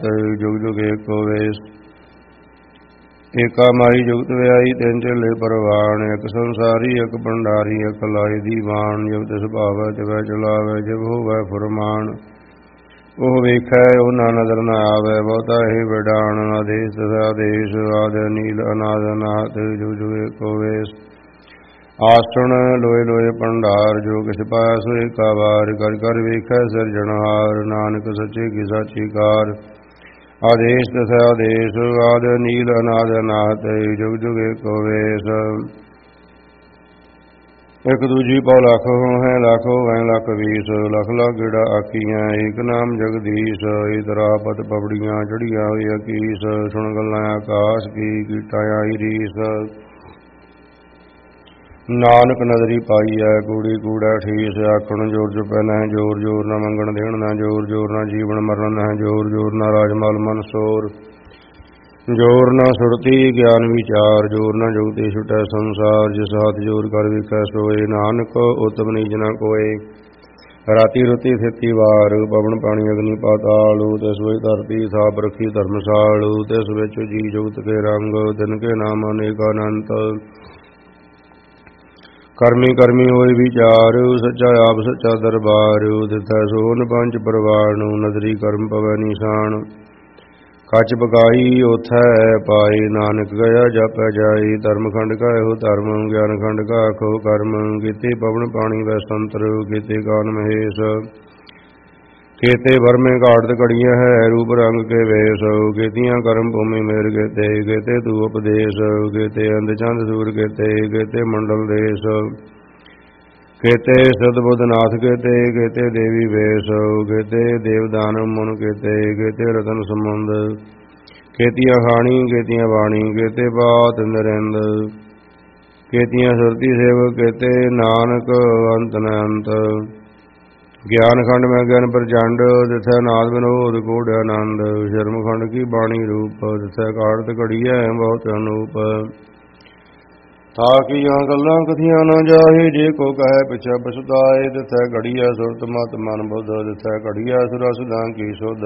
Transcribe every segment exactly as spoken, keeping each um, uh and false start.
जुग जुग एको वेश। एका माई जुगत व्याई तिन चेले परवान। एक संसारी एक भंडारी एक लाई दीवान। जब तिस भावै तिवै चलावै जब होवै फुरमान। ओह वेखै ओह ना नदर न आवै बहुता ही विडान। आदेश तथा आदेश आद नील अनाद अनाथ जुग जुग एको वेश। आसण लोए लोए भंडार जो किस पाया सो एका वार। कर कर वेखै सिरजनहार नानक सच्चे की साची कार। आदेश तथा आदेश आद नील अनाद अनाथ जुग जुग एको वेश। एक दूजी पौ लख हो है लाखो वै लख बीस। लख लख गिड़ा आखियां एक नाम जगदीश। इतरा पत पबड़ियां चढ़िया हुई अकीस। सुन गल्लां आकाश की कीटा आई रीस। नानक नदरी पाई है कूड़ी कूड़ा ठीस। आखण जोर चुपै न जोर जोर न मंगण देण न जोर जोर न जीवन मरण न जोर जोर न राजमल मन सोर। जोर न सुरती ज्ञान विचार जोर न जुगती छुटै संसार। जिस हाथ जोर कर विखै सोए नानक उत्तम नीच न कोय। राती रुती थिती वार पवन पानी अग्नि पाताल। तिस विच धरती थाप रखी धर्मसाल। तिस विच जी जुगत के रंग तिनके नाम अनेक अनंत। करमी करमी होई विचार सच्चा आप सच्चा दरबार। तिथै सोन पंच परवान नदरी कर्म पवै निशान। कच पकाई ओथै पाई नानक गया जापै जाई। धर्म खंड का हो धर्म ज्ञान खंड का आखो कर्म। कीते पवन पानी वै संतर कीते कान महेश। केते भरमे घाट कड़ियां है रूप रंग के वेश। केतियां कर्म भूमि मेर केते केते तू उपदेश। केते अंध चंद सूर केते केते मंडल देश। केते सदबुद्ध नाथ केते केते देवी वेश। केते देवदान मुन केते केते रतन संबंध। केतियां खाणी केतियां वाणी केते बात नरिंद। केतियां सुरती सेवक केते नानक अंत न अंत। ज्ञान खंड में ज्ञान प्रचंड तिथै नाद विनोद कोड आनंद। शर्म खंड की बाणी रूप तिथै काढ़त घड़िया बहुत अनूप। ताकियां गल्लां कथियां न जाहे जे को कहे पिछै पछताए। तिथै घड़िया सुरत मत मन बुध तिथै घड़िया सुरसुदां की सुध।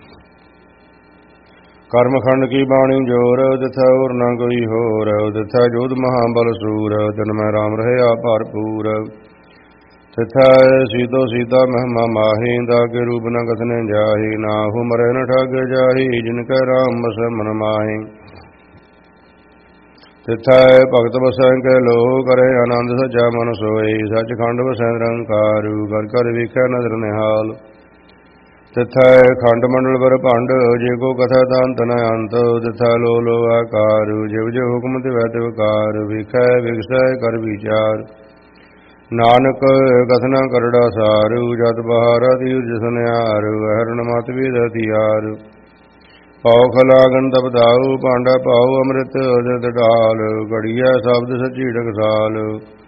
कर्म खंड की बाणी जोर तिथै और न कोई होर। तिथै जोध महाबल सूर तिन मैं राम रहे भरपूर। तिथै सीतो सीता महिमा माही ताके रूप न कथने जाही। नाहु मरै न ठग जाही जिनकै राम बसै मन माही। तिथै भगत बसै कै लोह करे आनंद सच्चा मन सोई। सच खंड बसै निरंकार कर कर वेखै नदर निहाल। तिथै खंड मंडल पर भंड जे को कथै दंत न अंत। तिथै लो लो आकार जिव जिव हुक्म तिवै तिवकार। वेखै विगसै कर विचार नानक कथना करड़ा सार। जत बहारा तीर्थ सनिहार हरण मत विद हथियार। पाओ खलागन तप दाऊ पांडा पाओ अमृत अदत डाल। घड़िया शब्द सची टकसाल